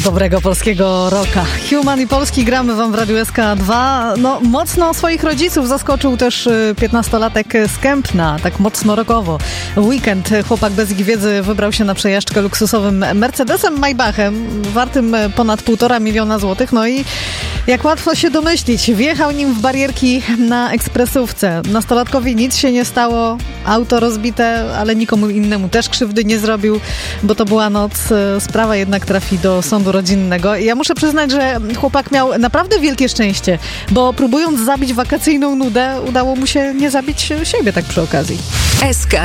Dobrego polskiego rocka. Human i Polski gramy wam w Radiu SK2. No, mocno swoich rodziców zaskoczył też 15-latek z Kępna, tak mocno rockowo. W weekend chłopak bez ich wiedzy wybrał się na przejażdżkę luksusowym Mercedesem Maybachem, wartym ponad 1,5 miliona złotych. No i jak łatwo się domyślić, wjechał nim w barierki na ekspresówce. Nastolatkowi nic się nie stało, auto rozbite, ale nikomu innemu też krzywdy nie zrobił, bo to była noc. Sprawa jednak trafi do sądu rodzinnego. I ja muszę przyznać, że chłopak miał naprawdę wielkie szczęście, bo próbując zabić wakacyjną nudę, udało mu się nie zabić siebie tak przy okazji. SK